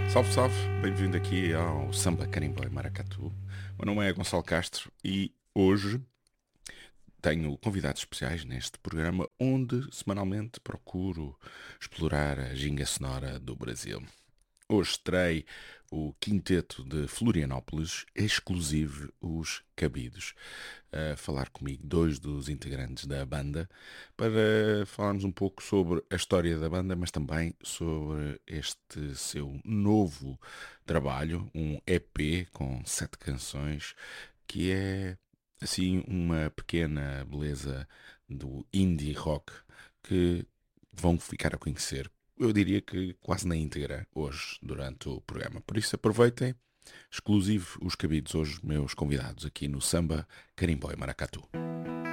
Salve, salve, bem-vindo aqui ao Samba Carimbó e Maracatu. Meu nome é Gonçalo Castro e hoje tenho convidados especiais neste programa onde semanalmente procuro explorar a ginga sonora do Brasil. Hoje terei o quinteto de Florianópolis, exclusivo os Cabidos, a falar comigo dois dos integrantes da banda para falarmos um pouco sobre a história da banda, mas também sobre este seu novo trabalho, um EP com 7 canções, que é assim uma pequena beleza do indie rock que vão ficar a conhecer. Eu diria que quase na íntegra hoje, durante o programa. Por isso aproveitem, exclusivo os Cabidos, hoje meus convidados aqui no Samba, Carimbó e Maracatu.